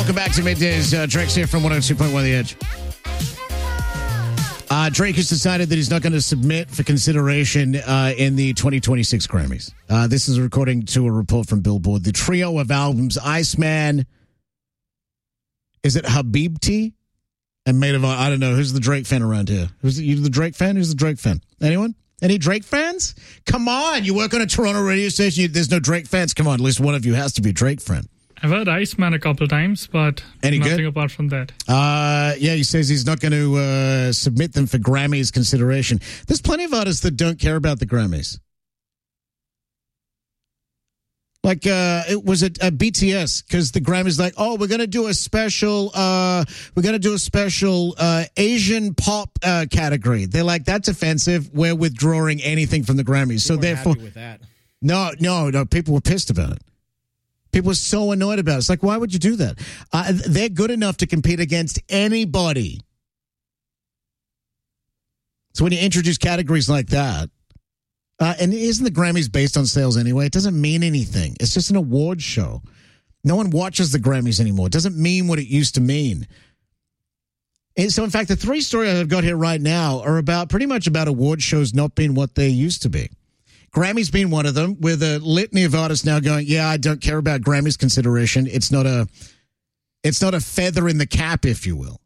Welcome back to Middays. Drake's here from 102.1 The Edge. Drake has decided that he's not going to submit for consideration in the 2026 Grammys. This is according to a report from Billboard. The trio of albums, Iceman, is it Habibti? And Made of, I don't know, who's the Drake fan around here? You the Drake fan? Who's the Drake fan? Anyone? Any Drake fans? Come on, you work on a Toronto radio station, there's no Drake fans? Come on, at least one of you has to be a Drake fan. I've heard Iceman a couple of times, but nothing good? Apart from that. Yeah, he says he's not going to submit them for Grammys consideration. There's plenty of artists that don't care about the Grammys. Like, it was at BTS, because the Grammys like, oh, we're going to do a special, Asian pop category. They're like, that's offensive. We're withdrawing anything from the Grammys. So therefore, happy with that. No, people were pissed about it. People were so annoyed about it. It's like, why would you do that? They're good enough to compete against anybody. So when you introduce categories like that, and isn't the Grammys based on sales anyway? It doesn't mean anything. It's just an award show. No one watches the Grammys anymore. It doesn't mean what it used to mean. And so, in fact, the three stories I've got here right now are pretty much about award shows not being what they used to be. Grammys being one of them, with a litany of artists now going, yeah, I don't care about Grammys consideration. It's not a feather in the cap, if you will.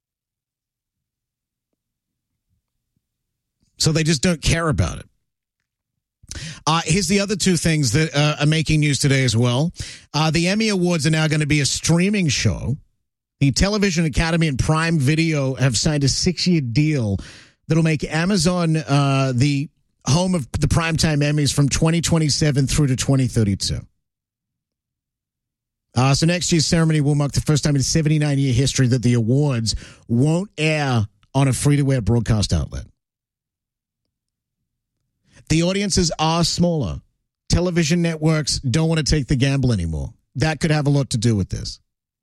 So they just don't care about it. Here's the other two things that are making news today as well. The Emmy Awards are now going to be a streaming show. The Television Academy and Prime Video have signed a 6-year deal that'll make Amazon the home of the primetime Emmys from 2027 through to 2032. So next year's ceremony will mark the first time in 79-year history that the awards won't air on a free-to-air broadcast outlet. The audiences are smaller. Television networks don't want to take the gamble anymore. That could have a lot to do with this.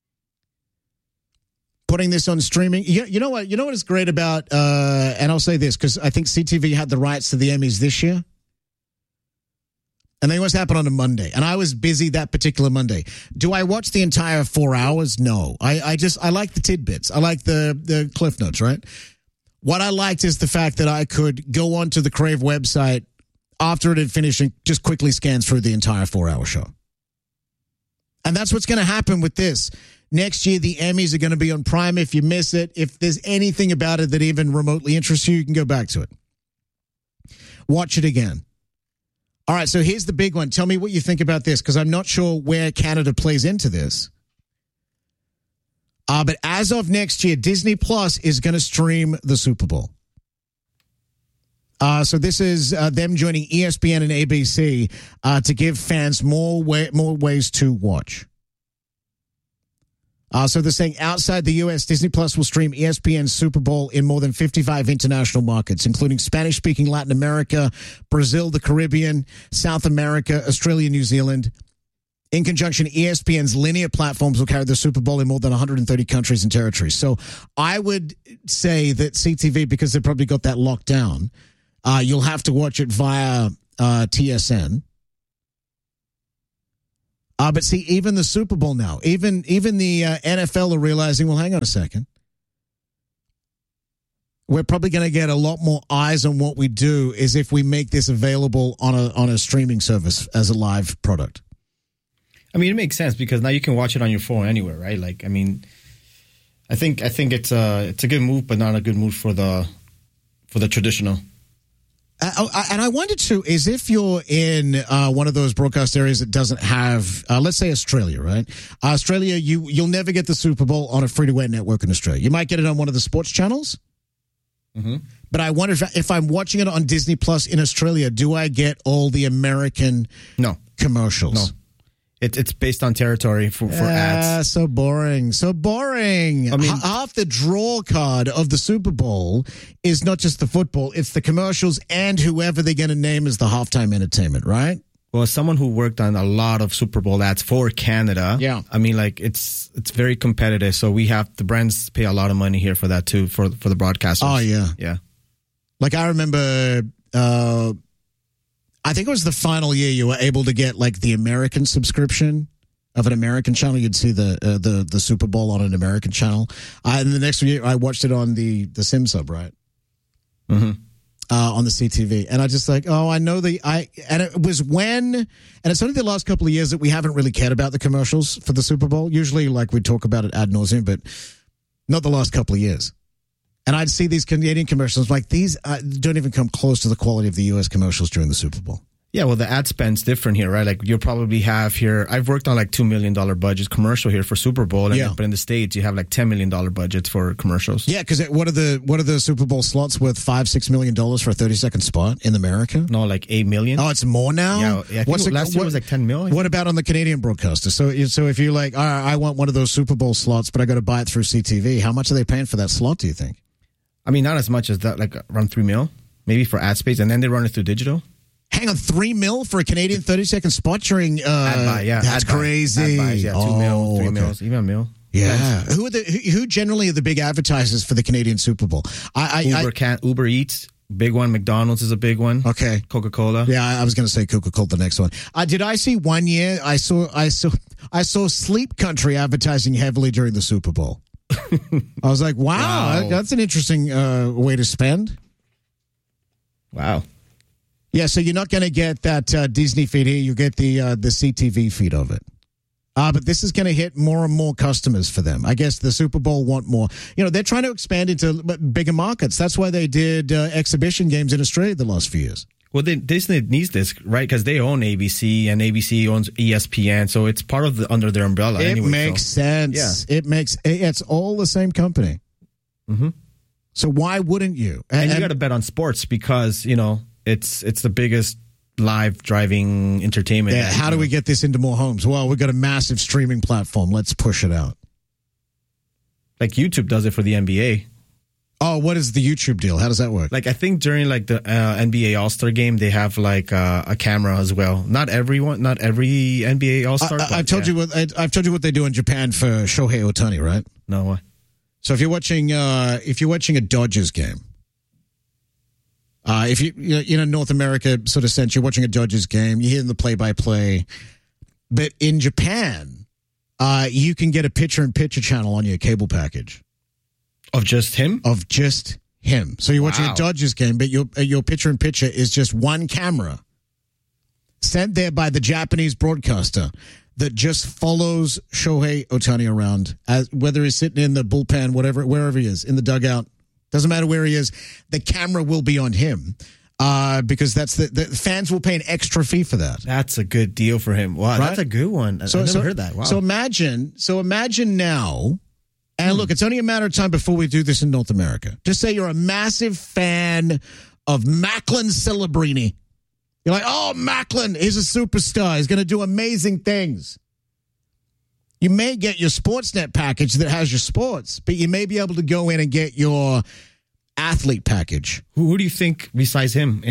Putting this on streaming. You know what? You know what is great about, and I'll say this because I think CTV had the rights to the Emmys this year. And they always happen on a Monday. And I was busy that particular Monday. Do I watch the entire 4 hours? No. I like the tidbits. I like the Cliff Notes, right? What I liked is the fact that I could go onto the Crave website after it had finished and just quickly scan through the entire 4-hour show. And that's what's going to happen with this. Next year, the Emmys are going to be on Prime. If you miss it, if there's anything about it that even remotely interests you, you can go back to it. Watch it again. All right, so here's the big one. Tell me what you think about this, because I'm not sure where Canada plays into this. But as of next year, Disney Plus is going to stream the Super Bowl. So this is them joining ESPN and ABC to give fans more ways to watch. So they're saying outside the U.S., Disney Plus will stream ESPN's Super Bowl in more than 55 international markets, including Spanish-speaking Latin America, Brazil, the Caribbean, South America, Australia, New Zealand. In conjunction, ESPN's linear platforms will carry the Super Bowl in more than 130 countries and territories. So I would say that CTV, because they've probably got that locked down, you'll have to watch it via TSN. But see, even the Super Bowl now, even the NFL are realizing, well, hang on a second. We're probably going to get a lot more eyes on what we do is if we make this available on a streaming service as a live product. I mean, it makes sense because now you can watch it on your phone anywhere, right? Like, I mean, I think it's a good move, but not a good move for the traditional. And I wonder, too, is if you're in one of those broadcast areas that doesn't have, let's say Australia, right? Australia, you'll never get the Super Bowl on a free-to-air network in Australia. You might get it on one of the sports channels. Mm-hmm. But I wonder if I'm watching it on Disney Plus in Australia, do I get all the American commercials? No. It's based on territory for ads. So boring. So boring. I mean, half the draw card of the Super Bowl is not just the football, it's the commercials and whoever they're going to name as the halftime entertainment, right? Well, as someone who worked on a lot of Super Bowl ads for Canada, I mean, like, it's very competitive. So the brands pay a lot of money here for that, too, for the broadcasters. Oh, yeah. Yeah. Like, I remember... I think it was the final year you were able to get like the American subscription of an American channel. You'd see the Super Bowl on an American channel. And the next year, I watched it on the Sim Sub, right? Mm-hmm. On the CTV. And I just like, I know and it was and it's only the last couple of years that we haven't really cared about the commercials for the Super Bowl. Usually, like, we talk about it ad nauseum, but not the last couple of years. And I'd see these Canadian commercials, like, these don't even come close to the quality of the U.S. commercials during the Super Bowl. Yeah, well, the ad spend's different here, right? Like, you'll probably have here, I've worked on like $2 million budget commercial here for Super Bowl, but in the States, you have like $10 million budgets for commercials. Yeah, because what are the Super Bowl slots worth? $5-6 million for a 30-second spot in America? No, like $8 million. Oh, it's more now? Yeah, I think last year was like $10 million. What about on the Canadian broadcaster? So if you're like, all right, I want one of those Super Bowl slots, but I got to buy it through CTV, how much are they paying for that slot, do you think? I mean, not as much as that, like around $3 million, maybe for ad space, and then they run it through digital. Hang on, $3 million for a Canadian 30-second spot during ad buy, yeah. That's crazy. Ad buys, yeah, $2 million, $3 million, even $1 million. Yeah. Who generally are the big advertisers for the Canadian Super Bowl? Uber Eats, big one. McDonald's is a big one. Okay. Coca-Cola. Yeah, I was going to say Coca-Cola the next one. Did I see one year I saw Sleep Country advertising heavily during the Super Bowl. I was like, wow. That's an interesting way to spend. Wow. Yeah, so you're not going to get that Disney feed here. You get the CTV feed of it. But this is going to hit more and more customers for them. I guess the Super Bowl want more. You know, they're trying to expand into bigger markets. That's why they did exhibition games in Australia the last few years. Well, Disney needs this, right? Because they own ABC, and ABC owns ESPN, so it's part of under their umbrella. It makes sense. Yeah. It's all the same company. Mm-hmm. So why wouldn't you? And you got to bet on sports because, you know, it's the biggest live driving entertainment. Yeah, how do we get this into more homes? Well, we've got a massive streaming platform. Let's push it out. Like YouTube does it for the NBA. Oh, what is the YouTube deal? How does that work? Like, I think during like the NBA All-Star game, they have like a camera as well. Not every NBA All-Star. I've told you what they do in Japan for Shohei Ohtani, right? No, what? So if you're watching a Dodgers game, if you in a North America sort of sense, you're watching a Dodgers game, you're hearing the play-by-play. But in Japan, you can get a picture-in-picture channel on your cable package. Of just him? Of just him. So you're watching a Dodgers game, but your picture-in-picture is just one camera sent there by the Japanese broadcaster that just follows Shohei Ohtani around, whether he's sitting in the bullpen, wherever he is, in the dugout. Doesn't matter where he is. The camera will be on him because that's the fans will pay an extra fee for that. That's a good deal for him. Wow, right? That's a good one. I never heard that. Wow. So imagine now, and look, it's only a matter of time before we do this in North America. Just say you're a massive fan of Macklin Celebrini. You're like, oh, Macklin is a superstar. He's going to do amazing things. You may get your Sportsnet package that has your sports, but you may be able to go in and get your athlete package. Who do you think besides him?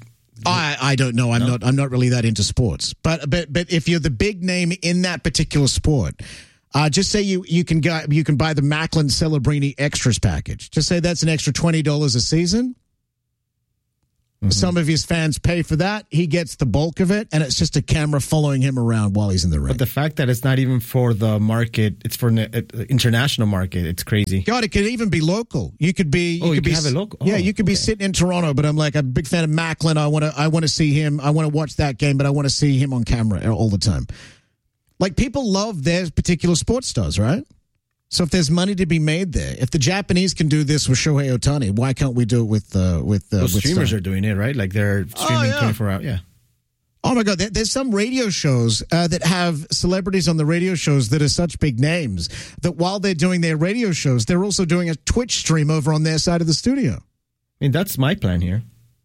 I don't know. I'm not really that into sports. But if you're the big name in that particular sport, just say you can buy the Macklin Celebrini Extras package. Just say that's an extra $20 a season. Mm-hmm. Some of his fans pay for that. He gets the bulk of it, and it's just a camera following him around while he's in the ring. But the fact that it's not even for the market, it's for an international market. It's crazy. God, it could even be local. You could be. You could have it local. Yeah, you could be sitting in Toronto, but I'm like a big fan of Macklin. I want to see him. I want to watch that game, but I want to see him on camera all the time. Like, people love their particular sports stars, right? So if there's money to be made there, if the Japanese can do this with Shohei Ohtani, why can't we do it with streamers are doing it, right? Like, they're streaming 24 hours. Yeah. Oh my God, there's some radio shows that have celebrities on the radio shows that are such big names that while they're doing their radio shows, they're also doing a Twitch stream over on their side of the studio. I mean, that's my plan here.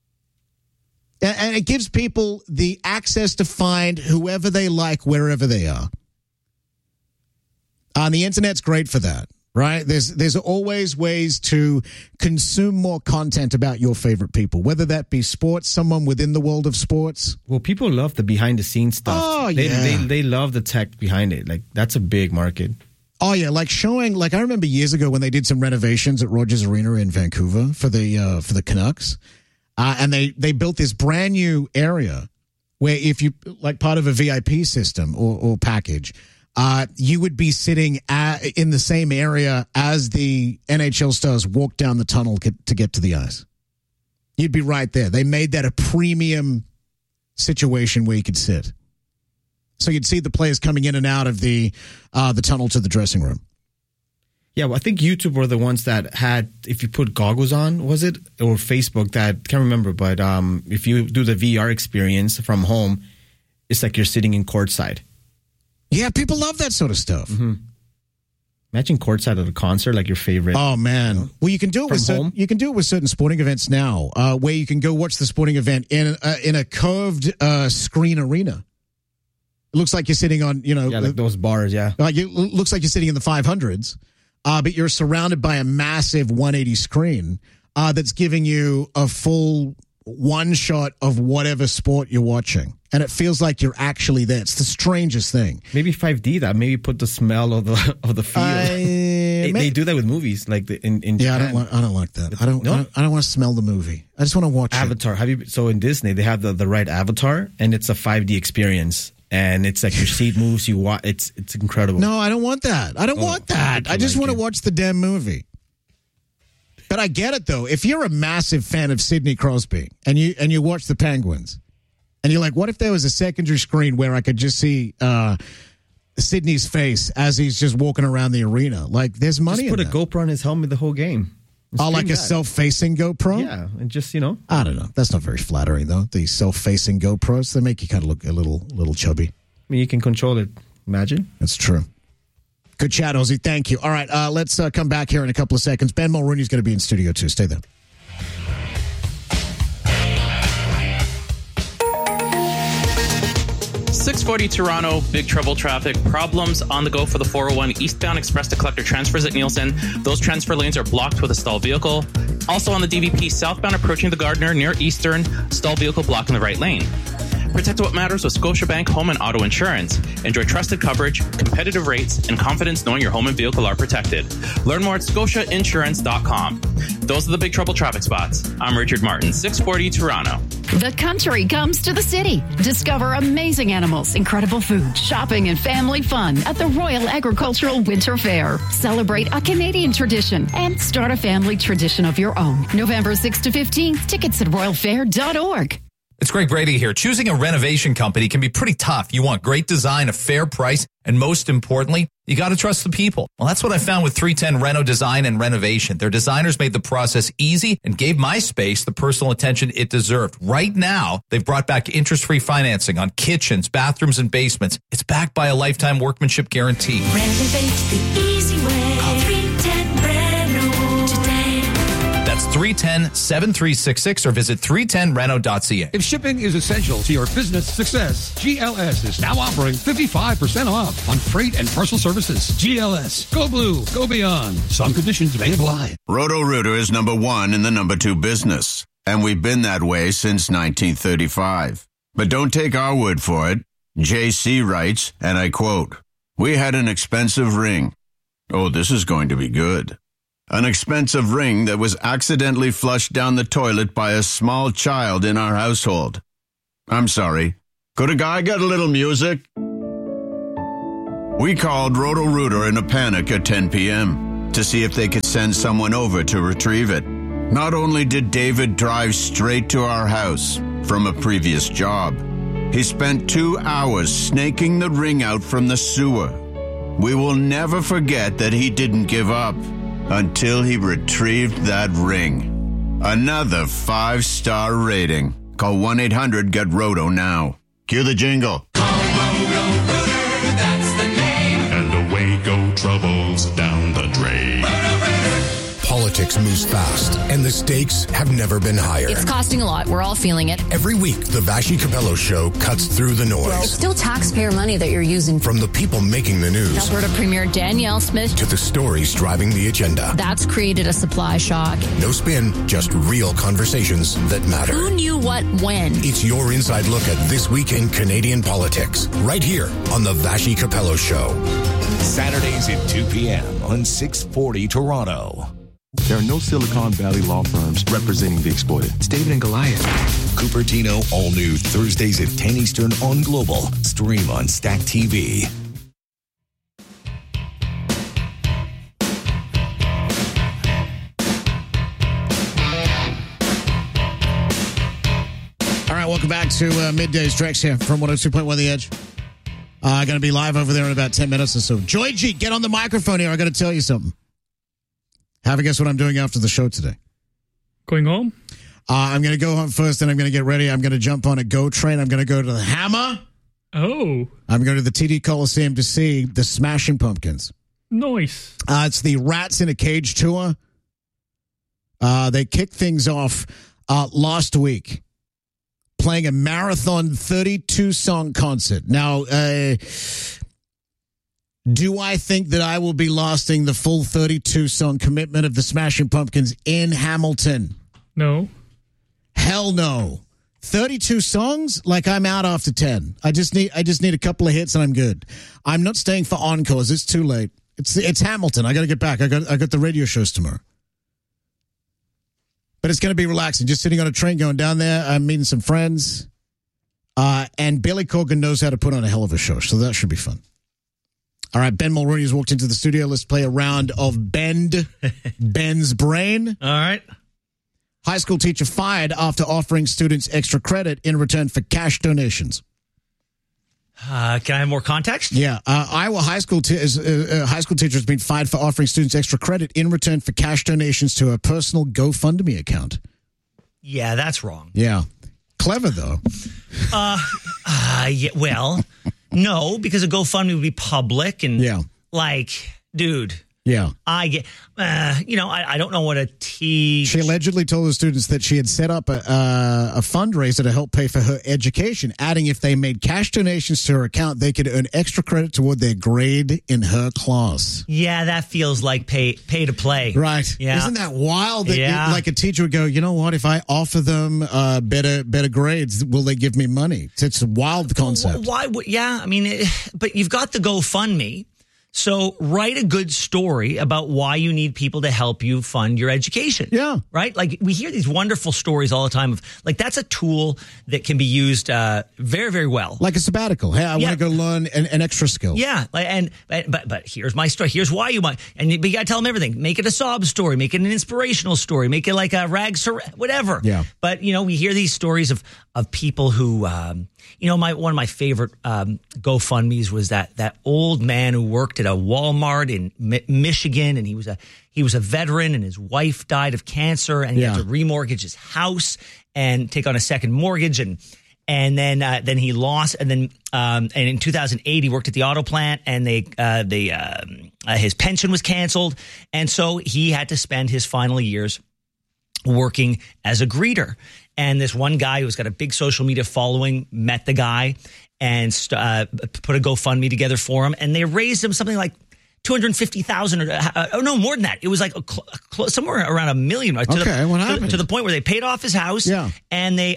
And it gives people the access to find whoever they like wherever they are. And the internet's great for that, right? There's always ways to consume more content about your favorite people, whether that be sports, someone within the world of sports. Well, people love the behind-the-scenes stuff. Oh, yeah. They love the tech behind it. Like, that's a big market. Oh, yeah, like I remember years ago when they did some renovations at Rogers Arena in Vancouver for the Canucks, and they built this brand new area where if you, like part of a VIP system or package, you would be sitting in the same area as the NHL stars walk down the tunnel to get to the ice. You'd be right there. They made that a premium situation where you could sit. So you'd see the players coming in and out of the tunnel to the dressing room. Yeah, well, I think YouTube were the ones that had, if you put goggles on, was it? Or Facebook, that, can't remember, but if you do the VR experience from home, it's like you're sitting in courtside. Yeah, people love that sort of stuff. Mm-hmm. Imagine courtside at a concert, like your favorite. Oh man! Well, you can do it with certain sporting events now, where you can go watch the sporting event in a curved screen arena. It looks like you're sitting on, like those bars. Yeah, like it looks like you're sitting in the 500s, but you're surrounded by a massive 180 screen that's giving you a full one shot of whatever sport you're watching. And it feels like you're actually there. It's the strangest thing. Maybe 5D that. Maybe put the smell of the field. They do that with movies, like in Japan. I don't like that. I don't want to smell the movie. I just want to watch Avatar. So in Disney, they have the right Avatar, and it's a 5D experience. And it's like your seat moves. You watch. It's incredible. No, I don't want that. I don't want that. I just want to watch the damn movie. But I get it though. If you're a massive fan of Sidney Crosby and you watch the Penguins. And you're like, what if there was a secondary screen where I could just see Sidney's face as he's just walking around the arena? Like, there's money in that. Just put a GoPro on his helmet the whole game. Like a self-facing GoPro? Yeah, and just, I don't know. That's not very flattering, though. These self-facing GoPros, they make you kind of look a little chubby. I mean, you can control it. Imagine. That's true. Good chat, Ozzy. Thank you. All right, let's come back here in a couple of seconds. Ben Mulrooney's going to be in studio, too. Stay there. 640 Toronto, big trouble traffic. Problems on the go for the 401 eastbound express to collector transfers at Nielsen. Those transfer lanes are blocked with a stalled vehicle. Also on the DVP southbound approaching the Gardiner near Eastern, stalled vehicle blocking the right lane. Protect what matters with Scotiabank Home and Auto Insurance. Enjoy trusted coverage, competitive rates, and confidence knowing your home and vehicle are protected. Learn more at scotiainsurance.com. Those are the big trouble traffic spots. I'm Richard Martin, 640 Toronto. The country comes to the city. Discover amazing animals, incredible food, shopping, and family fun at the Royal Agricultural Winter Fair. Celebrate a Canadian tradition and start a family tradition of your own. November 6th to 15th. Tickets at royalfair.org. It's Greg Brady here. Choosing a renovation company can be pretty tough. You want great design, a fair price, and most importantly, you got to trust the people. Well, that's what I found with 310 Reno Design and Renovation. Their designers made the process easy and gave my space the personal attention it deserved. Right now, they've brought back interest-free financing on kitchens, bathrooms, and basements. It's backed by a lifetime workmanship guarantee. Renovate the easy way. Call 310 Reno today. That's 310-7366 or visit 310reno.ca. If shipping is essential to your business success, GLS is now offering 55% off on freight and parcel services. GLS. Go blue. Go beyond. Some conditions may apply. Roto-Rooter is number one in the number two business, and we've been that way since 1935. But don't take our word for it. JC writes, and I quote, "We had an expensive ring. Oh, this is going to be good. An expensive ring that was accidentally flushed down the toilet by a small child in our household. I'm sorry. Could a guy get a little music?" We called Roto-Rooter in a panic at 10 p.m. to see if they could send someone over to retrieve it. Not only did David drive straight to our house from a previous job, he spent 2 hours snaking the ring out from the sewer. We will never forget that he didn't give up until he retrieved that ring. Another 5-star rating. Call 1-800-GET-ROTO now. Cue the jingle. Call Roto-Rooter, that's the name. And away go troubles down the drain. Politics moves fast, and the stakes have never been higher. It's costing a lot. We're all feeling it. Every week, the Vassy Capello Show cuts through the noise. It's still taxpayer money that you're using. From the people making the news. Alberta Premier Danielle Smith. To the stories driving the agenda. That's created a supply shock. No spin, just real conversations that matter. Who knew what when? It's your inside look at this week in Canadian politics. Right here on the Vassy Capello Show. Saturdays at 2 p.m. on 640 Toronto. There are no Silicon Valley law firms representing the exploited. It's David and Goliath. Cupertino, all new Thursdays at 10 Eastern on Global. Stream on Stack TV. right, welcome back to Midday's Drex here from 102.1 The Edge. Going to be live over there in about 10 minutes or so. Joy G, get on the microphone here. I got to tell you something. Have a guess what I'm doing after the show today. Going home? I'm going to go home first, and I'm going to get ready. I'm going to jump on a GO train. I'm going to go to the Hammer. Oh. I'm going to the TD Coliseum to see the Smashing Pumpkins. Nice. It's the Rats in a Cage tour. They kicked things off last week, playing a marathon 32-song concert. Now, do I think that I will be lasting the full 32-song commitment of the Smashing Pumpkins in Hamilton? No. Hell no. 32 songs? Like, I'm out after 10. I just need a couple of hits and I'm good. I'm not staying for encores. It's too late. It's Hamilton. I got to get back. I got the radio shows tomorrow. But it's going to be relaxing. Just sitting on a train going down there. I'm meeting some friends. And Billy Corgan knows how to put on a hell of a show, so that should be fun. All right, Ben Mulrooney has walked into the studio. Let's play a round of Bend Ben's Brain. All right. High school teacher fired after offering students extra credit in return for cash donations. Can I have more context? Yeah. Iowa high school teacher has been fired for offering students extra credit in return for cash donations to a personal GoFundMe account. Yeah, that's wrong. Yeah. Clever, though. Yeah, well, no, because a GoFundMe would be public and, dude. Yeah. I get, I don't know what a She allegedly told the students that she had set up a fundraiser to help pay for her education, adding if they made cash donations to her account, they could earn extra credit toward their grade in her class. Yeah, that feels like pay to play. Right. Yeah. Isn't that wild that like a teacher would go, you know what, if I offer them better grades, will they give me money? It's a wild concept. Why would, but you've got the GoFundMe. So write a good story about why you need people to help you fund your education. Yeah. Right? Like, we hear these wonderful stories all the time of, like, that's a tool that can be used very, very well. Like a sabbatical. Hey, I want to go learn an extra skill. Yeah. But here's my story. Here's why you might. And you got to tell them everything. Make it a sob story. Make it an inspirational story. Make it like a rags to whatever. Yeah. But, we hear these stories of people who, one of my favorite GoFundMes was that old man who worked at a Walmart in Michigan, and he was a veteran, and his wife died of cancer, and he had to remortgage his house and take on a second mortgage, and then he lost, and in 2008 he worked at the auto plant, and his pension was canceled, and so he had to spend his final years working as a greeter. And this one guy who's got a big social media following met the guy and put a GoFundMe together for him. And they raised him something like $250,000 or no, more than that. It was like somewhere around $1 million. Right? Okay, what happened? To the point where they paid off his house. Yeah. And they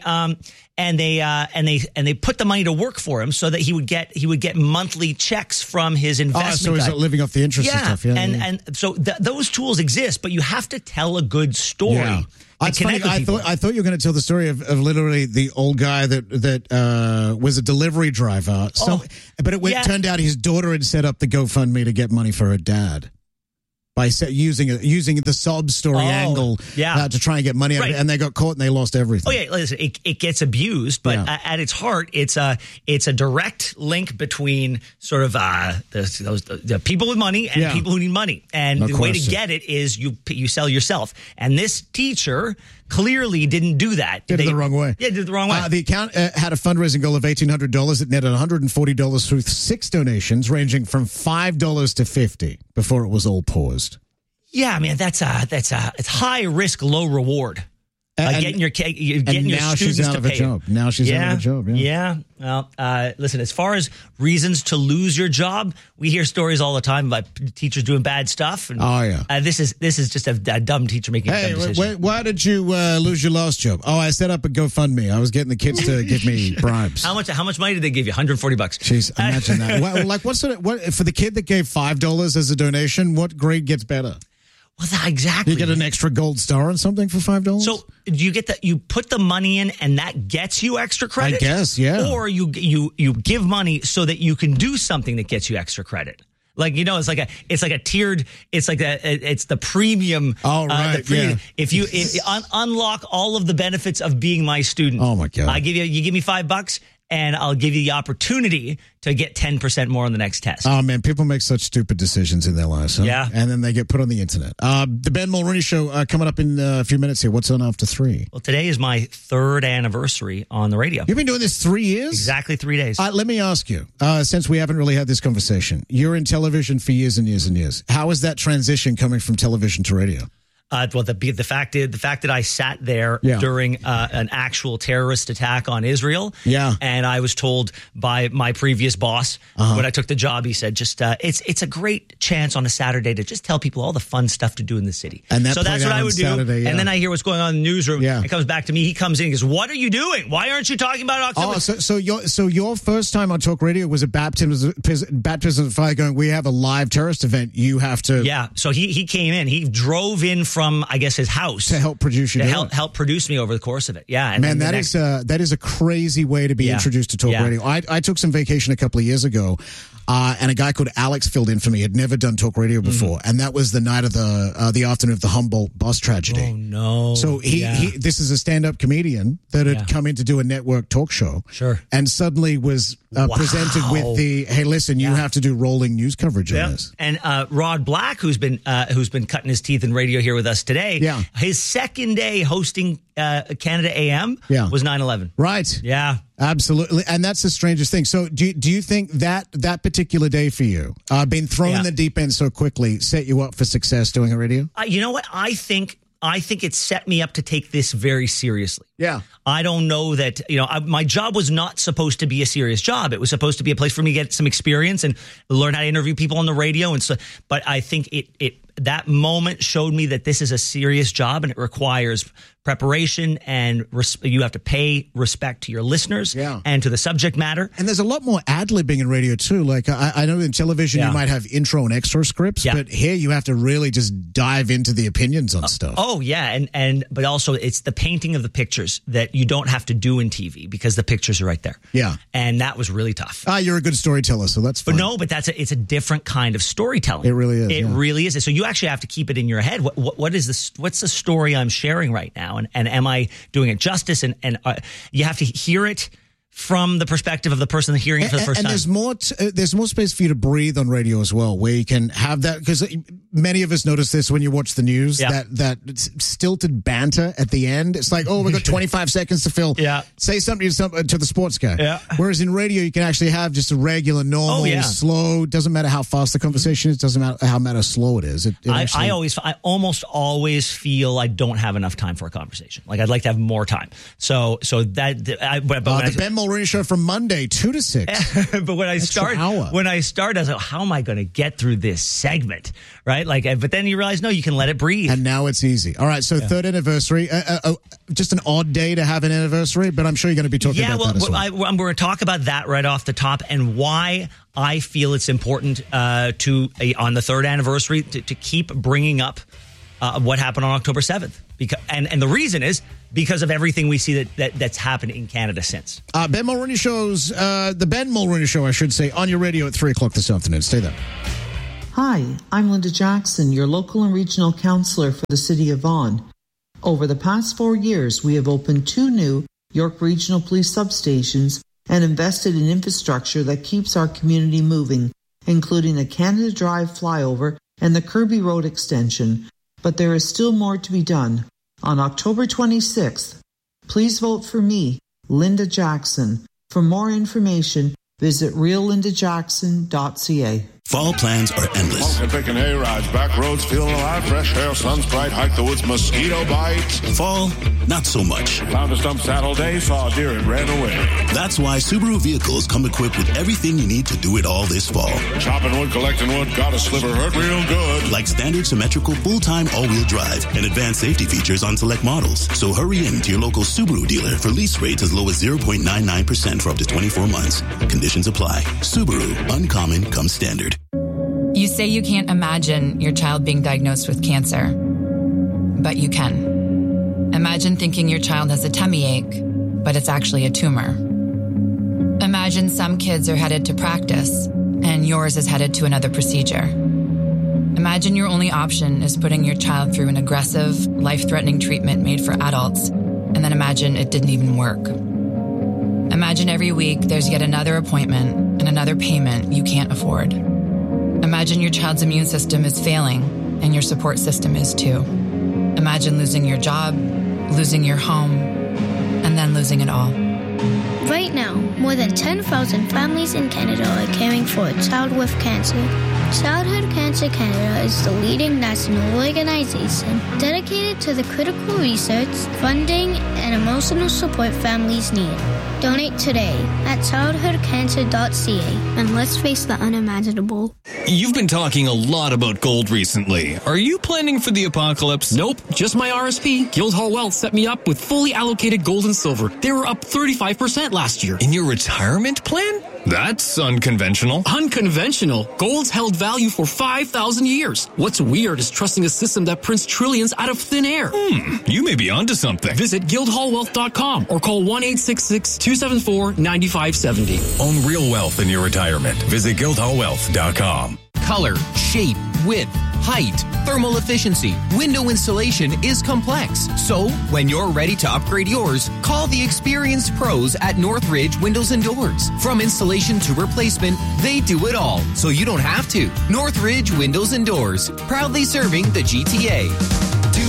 put the money to work for him so that he would get monthly checks from his investment. So he's living off the interest and stuff. Yeah. And so those tools exist, but you have to tell a good story. Yeah. It's funny. I thought you were going to tell the story of literally the old guy that was a delivery driver. But it turned out his daughter had set up the GoFundMe to get money for her dad by using the sob story angle to try and get money out of it, and they got caught and they lost everything. Oh yeah, listen, it gets abused, but at its heart, it's a direct link between sort of the people with money and people who need money, and the way to get it is you sell yourself. And this teacher clearly didn't do that. Did it the wrong way. Yeah, did it the wrong way. The account had a fundraising goal of $1,800. It netted $140 through 6 donations, ranging from $5 to $50 before it was all paused. Yeah, I mean it's high risk, low reward. Getting your now students she's out to of a pay. job. Now she's out of a job. Yeah. Well, listen. As far as reasons to lose your job, we hear stories all the time about teachers doing bad stuff. And, this is just a dumb teacher making a dumb decision. Why did you lose your last job? Oh, I set up a GoFundMe. I was getting the kids to give me bribes. How much money did they give you? $140. Jeez, imagine that. What for the kid that gave $5 as a donation? What grade gets better? Well, exactly. You get an extra gold star on something for $5? So do you get that? You put the money in, and that gets you extra credit. I guess, yeah. Or you give money so that you can do something that gets you extra credit. Like, it's like a tiered, it's the premium. Oh, right. If you unlock all of the benefits of being my student. Oh my God. You give me $5 and I'll give you the opportunity to get 10% more on the next test. Oh man, people make such stupid decisions in their lives. Huh? Yeah. And then they get put on the internet. The Ben Mulroney Show coming up in a few minutes here. What's on after 3? Well, today is my 3rd anniversary on the radio. You've been doing this 3 years? Exactly 3 days. Let me ask you, since we haven't really had this conversation, you're in television for years and years and years. How is that transition coming from television to radio? Well, the fact that I sat there during an actual terrorist attack on Israel, and I was told by my previous boss when I took the job, he said, "Just it's a great chance on a Saturday to just tell people all the fun stuff to do in the city." And so that's what I would do. Saturday, and then I hear what's going on in the newsroom. It comes back to me. He comes in and goes, "What are you doing? Why aren't you talking about October?" Oh, so your first time on talk radio was a baptism of fire. Going, we have a live terrorist event. You have to. Yeah. So he came in. He drove in from, I guess, his house to help produce you. Help produce me over the course of it. Yeah. And man, that is a crazy way to be introduced to talk radio. I took some vacation a couple of years ago. And a guy called Alex filled in for me. Had never done talk radio before, and that was the night of the afternoon of the Humboldt bus tragedy. Oh no! So this is a stand-up comedian that had come in to do a network talk show, and suddenly was presented with the hey, listen, you have to do rolling news coverage on this. And Rod Black, who's been cutting his teeth in radio here with us today, his second day hosting Canada AM was 9/11. Right? Yeah. Absolutely, and that's the strangest thing. So, do you think that particular day for you, being thrown in the deep end so quickly, set you up for success doing a radio? You know what? I think it set me up to take this very seriously. Yeah. I don't know that, my job was not supposed to be a serious job. It was supposed to be a place for me to get some experience and learn how to interview people on the radio. And so, but I think that moment showed me that this is a serious job and it requires preparation and you have to pay respect to your listeners and to the subject matter. And there's a lot more ad-libbing in radio too. Like I know in television you might have intro and extra scripts, but here you have to really just dive into the opinions on stuff. Oh yeah, but also it's the painting of the pictures that you don't have to do in TV because the pictures are right there. Yeah, and that was really tough. You're a good storyteller, so that's fine. But it's a different kind of storytelling. It really is. It really is. So you actually have to keep it in your head. What's the story I'm sharing right now? And am I doing it justice? And you have to hear it from the perspective of the person hearing it for the first time. And there's more space for you to breathe on radio as well, where you can have that, because many of us notice this when you watch the news, that stilted banter at the end. It's like, we've got 25 seconds to fill. Yeah. Say something to the sports guy. Yeah. Whereas in radio, you can actually have just a regular, normal, slow, doesn't matter how fast the conversation is, doesn't matter how slow it is. I almost always feel I don't have enough time for a conversation. Like I'd like to have more time. So that, the Ben Mulroney Show from Monday, 2 to 6. But when I start, I was like, how am I going to get through this segment? Right? Like, but then you realize, no, you can let it breathe. And now it's easy. All right. So 3rd anniversary, just an odd day to have an anniversary, but I'm sure you're going to be talking about that as well. I'm going to talk about that right off the top and why I feel it's important on the 3rd anniversary to keep bringing up what happened on October 7th. And the reason is because of everything we see that's happened in Canada since. Ben Mulroney Show's, the Ben Mulroney Show, I should say, on your radio at 3 o'clock this afternoon. Stay there. Hi, I'm Linda Jackson, your local and regional councillor for the City of Vaughan. Over the past 4 years, we have opened 2 new York Regional Police substations and invested in infrastructure that keeps our community moving, including a Canada Drive flyover and the Kirby Road extension. But there is still more to be done. On October 26th, please vote for me, Linda Jackson. For more information, visit reallindajackson.ca. Fall plans are endless. Walking, picking hay rides, back roads, feeling alive, fresh air, sun's bright, hike the woods, mosquito bites. Fall, not so much. Found a stump saddle day, saw a deer and ran away. That's why Subaru vehicles come equipped with everything you need to do it all this fall. Chopping wood, collecting wood, got a sliver, hurt real good. Like standard symmetrical full-time all-wheel drive and advanced safety features on select models. So hurry in to your local Subaru dealer for lease rates as low as 0.99% for up to 24 months. Conditions apply. Subaru, uncommon comes standard. You say you can't imagine your child being diagnosed with cancer, but you can. Imagine thinking your child has a tummy ache, but it's actually a tumor. Imagine some kids are headed to practice, and yours is headed to another procedure. Imagine your only option is putting your child through an aggressive, life-threatening treatment made for adults, and then imagine it didn't even work. Imagine every week there's yet another appointment and another payment you can't afford. Imagine your child's immune system is failing, and your support system is too. Imagine losing your job, losing your home, and then losing it all. Right now, more than 10,000 families in Canada are caring for a child with cancer. Childhood Cancer Canada is the leading national organization dedicated to the critical research, funding, and emotional support families need. Donate today at childhoodcancer.ca and let's face the unimaginable. You've been talking a lot about gold recently. Are you planning for the apocalypse? Nope, just my RSP. Guildhall Wealth set me up with fully allocated gold and silver. They were up 35% last year. In your retirement plan? That's unconventional. Unconventional? Gold's held value for 5,000 years. What's weird is trusting a system that prints trillions out of thin air. You may be onto something. Visit guildhallwealth.com or call 1-866-274-9570. Own real wealth in your retirement. Visit guildhallwealth.com. Color, shape, width, height, thermal efficiency, window installation is complex. So, when you're ready to upgrade yours, call the experienced pros at Northridge Windows and Doors. From installation to replacement, they do it all, so you don't have to. Northridge Windows and Doors, proudly serving the GTA.